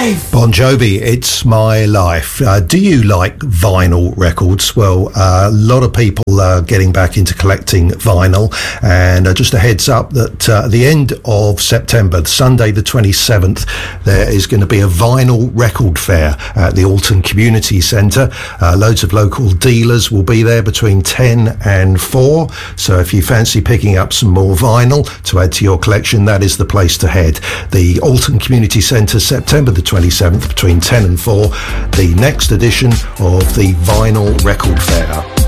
life. Bon Jovi, It's My Life. Do you like vinyl records? Well, a lot of people are getting back into collecting vinyl, and just a heads up that at the end of September, Sunday the 27th, there is going to be a vinyl record fair at the Alton Community Centre. Loads of local dealers will be there between 10 and 4, so if you fancy picking up some more vinyl to add to your collection, that is the place to head. The Alton Community Centre, September the 27th, between 10 and 4, the next edition of the Vinyl Record Fair.